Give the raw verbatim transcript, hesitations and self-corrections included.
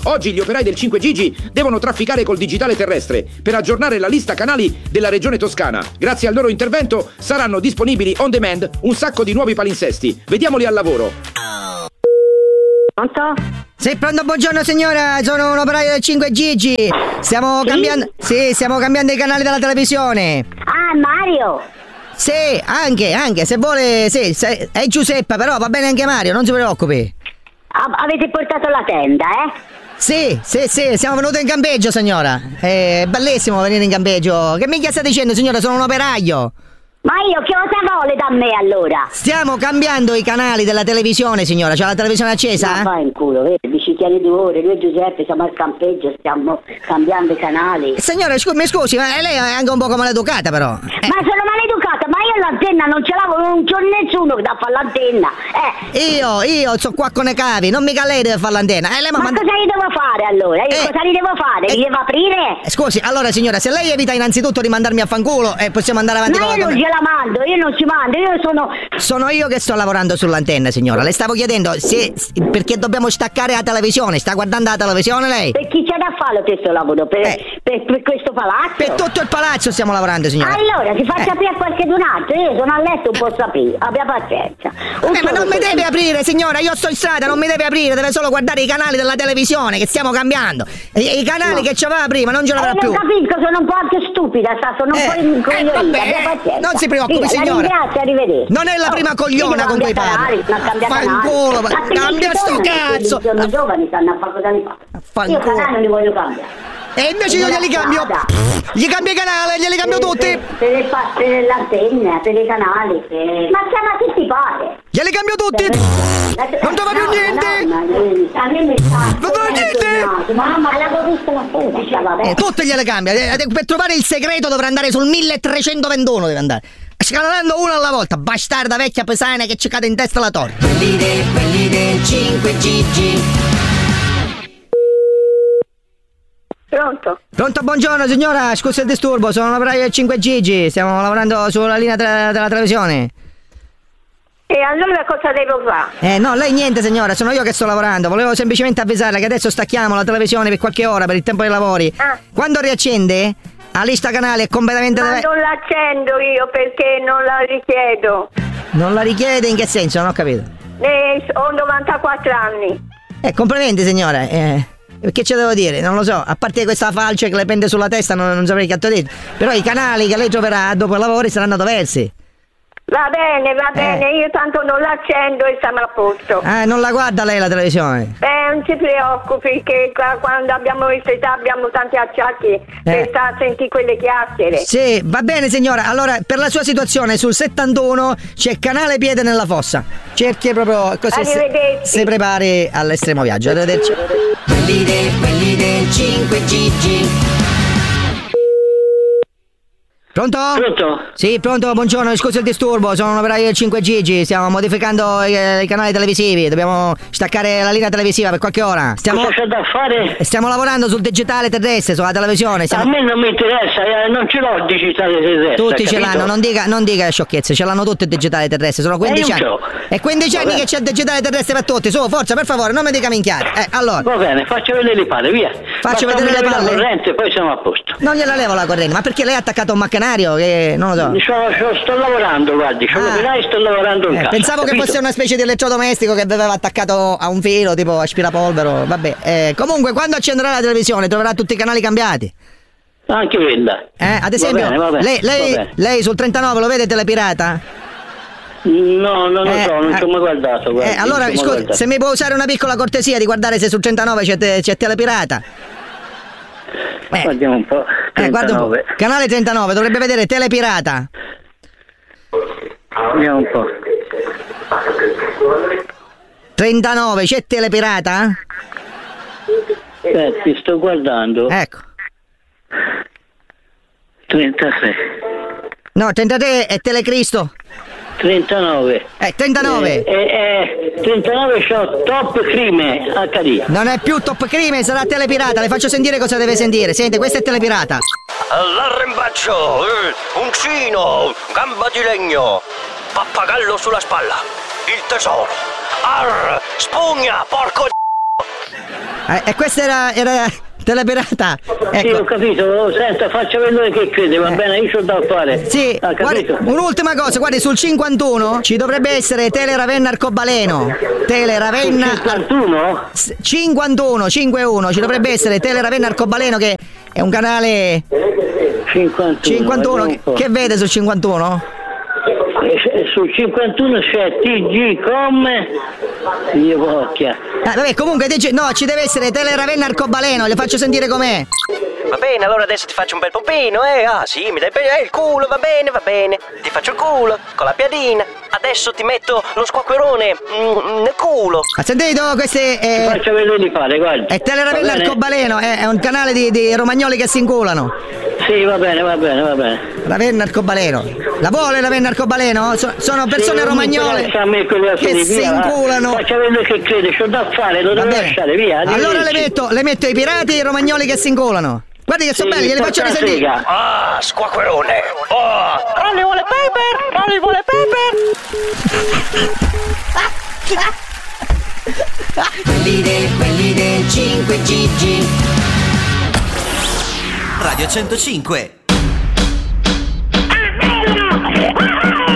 Oggi gli operai del cinque G devono trafficare col digitale terrestre per aggiornare la lista canali della regione toscana. Grazie al loro intervento saranno disponibili on demand un sacco di nuovi palinsesti. Vediamoli al lavoro. Pronto? Sì, pronto, buongiorno signora, sono un operaio del cinque G. Stiamo Sì? cambiando. Sì, stiamo cambiando i canali della televisione. Ah, Mario! Sì, anche, anche, se vuole, sì, se, è Giuseppe, però va bene anche Mario, non si preoccupi. A- avete portato la tenda, eh? Sì, sì, sì, siamo venuti in campeggio, signora. È bellissimo venire in campeggio. Che minchia sta dicendo, signora? Sono un operaio. Ma io che cosa vuole da me allora? Stiamo cambiando i canali della televisione, signora. C'ha la televisione accesa? Ma vai in culo, vedi, ci tieni due ore, noi e Giuseppe siamo al campeggio, stiamo cambiando i canali. Signora, scu- mi scusi, ma lei è anche un poco maleducata, però. Eh. Ma sono maleducata, ma io l'antenna non ce l'avevo, non c'ho nessuno che dà fare l'antenna. Eh. Io, io, so qua con i cavi, non mica lei deve fare l'antenna. Eh, lei Ma manda- cosa gli devo fare allora? Io Eh. cosa gli devo fare? Eh. Li devo aprire? Eh, Scusi, allora signora, se lei evita innanzitutto di mandarmi a fanculo, eh, possiamo andare avanti Ma con io la non gliela mando, io non ci mando, io sono... Sono io che sto lavorando sull'antenna, signora. Le stavo chiedendo se, perché dobbiamo staccare la televisione. Sta guardando la televisione lei? Per chi c'è da fare questo lavoro? Per, Eh. per, per questo palazzo? Per tutto il palazzo stiamo lavorando, signora. Allora, si faccia Eh. aprire a qualcun altro, io sono a letto, non posso aprire, abbia pazienza. Un Eh, ma solo non mi così. deve aprire, signora, io sto in strada, non mi deve aprire, deve solo guardare i canali della televisione che stiamo cambiando. I, i canali No. che c'aveva prima non ce Eh, l'avrà non più. capisco, sono un po' anche stupida, sta, sono un Eh, po' incoglionita, eh, vabbè, abbia pazienza. non si preoccupi, Via, signora. La ringrazio, arrivederci. Non è la prima Oh, cogliona io con cui devo cambiare parli. canali, ma cambia Fanculo, canale. ma Ma perché cambia ci sto sono, cazzo. Sono giovani, stanno a fare cosa ne fa. Fanculo. Io canali non li voglio cambiare. E invece io glieli cambio. Gli cambio i canali, glieli cambio tutti. Per, per, le fa- per le antenne, per i canali, per... Ma chiama che ti pare? Glieli cambio tutti. Non trova più niente. Non trova niente. Mamma, l'avevo vista la sera. Eh, tutte gliele cambia. Eh, eh, Per trovare il segreto dovrà andare sul milletrecentoventuno, deve andare. Scalanando uno alla volta, bastarda vecchia pesana che ci cade in testa la torre. Quelli del, quelli del cinque G. Pronto? Pronto, buongiorno signora, scusi il disturbo, sono un operaio del cinque G, stiamo lavorando sulla linea tre- della televisione. E allora cosa devo fare? Eh no, lei niente signora, sono io che sto lavorando, volevo semplicemente avvisarla che adesso stacchiamo la televisione per qualche ora, per il tempo dei lavori. Ah. Quando riaccende, la lista canale è completamente... Ma deve- non l'accendo io perché non la richiedo. Non la richiede in che senso? Non ho capito. Eh, ho novantaquattro anni. Eh, complimenti signora, eh... Che ci devo dire? Non lo so, a parte questa falce che le pende sulla testa non, non saprei che altro dire. Però i canali che lei troverà dopo i lavori saranno diversi. Va bene, va Eh. bene, io tanto non l'accendo e stiamo a posto. Eh, non la guarda lei la televisione? Eh, non si preoccupi che qua- quando abbiamo questa età abbiamo tanti acciacchi per stare a sentire quelle chiacchiere. Sì, va bene signora. Allora, per la sua situazione sul settantuno c'è canale piede nella fossa. Cerchi proprio così se, Arrivederci. se prepari all'estremo viaggio. Arrivederci. Quelli del, quelli del cinque G. Pronto? Pronto? Sì, pronto, buongiorno, scusi il disturbo, sono un operaio del cinque G, stiamo modificando i, i canali televisivi, dobbiamo staccare la linea televisiva per qualche ora. Stiamo, Cosa c'è da fare? stiamo lavorando sul digitale terrestre, sulla televisione. A Stiamo... me non mi interessa, eh, non ce l'ho il digitale terrestre. Tutti ce capito? l'hanno, non dica, non dica sciocchezze, ce l'hanno tutti il digitale terrestre, sono quindici io anni. ce l'ho. È quindici anni Vabbè. che c'è il digitale terrestre per tutti, su, forza, per favore, non mi dica minchiate. Eh, allora, Va bene, faccio vedere le palle, via. Faccio Ma vedere fammi le la palle? corrente, poi siamo a posto. non gliela levo la corrente, ma perché lei ha attaccato un macchinario che non lo so. Sto, sto- sto lavorando, guardi, c'ho Ah. l'operaio e sto lavorando in Eh, casa. pensavo che capito? fosse una specie di elettrodomestico che aveva attaccato a un filo, tipo aspirapolvero. Vabbè, eh, comunque, quando accenderà la televisione troverà tutti i canali cambiati. Anche quella. Eh, ad esempio, Va bene, va bene, lei, lei, va bene. lei sul trentanove lo vede Telepirata? No, non lo Eh, so, non eh, ci ho mai guardato. Guardi, Eh, allora, non ci ho mai scusi, guardato. se mi può usare una piccola cortesia di guardare se sul trentanove c'è, te- c'è Telepirata. Eh, Guardiamo un po'. eh, guarda un po'. trentanove. Canale trentanove, dovrebbe vedere Telepirata. Vediamo un po'. trentanove, c'è Telepirata? Eh, ti sto guardando. Ecco. trentasei. No, trentatré è Telecristo. trentanove. Eh, trentanove. Eh, eh, eh, trentanove c'ho Top Crime acca di. Non è più Top Crime, sarà Telepirata. Le faccio sentire cosa deve sentire. Sente, questa è Telepirata. L'arrembaccio, eh, uncino, gamba di legno, pappagallo sulla spalla, il tesoro, arr, spugna, porco d***o. Eh, e questa era, era Telepirata. Ecco. Sì, ho capito, senta, faccia vedere che crede, va Eh. bene, io c'ho da fare. Sì, ha guardi, capito? un'ultima cosa, guardi, sul cinquantuno ci dovrebbe essere Teleravenna Arcobaleno. Teleravenna cinquantuno? cinquantuno, cinquantuno, ci dovrebbe essere Teleravenna Arcobaleno, che è un canale cinquantuno. cinquantuno. vediamo un po'. Che vede sul cinquantuno? Eh, Sul cinquantuno c'è T G Come Dio Bocchia. Ah, vabbè, comunque dice, no, ci deve essere Teleravenna Arcobaleno, le faccio sentire com'è. Va bene, allora adesso ti faccio un bel pompino, eh? Ah, sì, mi dai bene, eh, il culo, va bene, va bene. Ti faccio il culo, con la piadina. Adesso ti metto lo squacquerone mm, nel culo. Ha sentito? Queste è, Faccia vedere di fare, guarda. è Teleravenna Va bene? Arcobaleno, è, è un canale di, di romagnoli che si inculano. Sì, va bene, va bene, va bene. Ravenna Arcobaleno. La vuole Ravenna Arcobaleno? So- sono persone Sì, non mi romagnole interessa a me quelle che cose, si via, va. inculano. Faccia vedere che crede, c'ho da fare, lo Va devo bene. lasciare, via. Allora le arrivederci. metto, le metto i pirati e i romagnoli che si inculano. Guardi che sono Sì, belli, glieli faccio porca risentire. sega. Ah, squacquerone. Oh, Rolli vuole Pepper, Rolli vuole Pepper. Quelli del, quelli del cinque Gigi. Radio centocinque. Ah,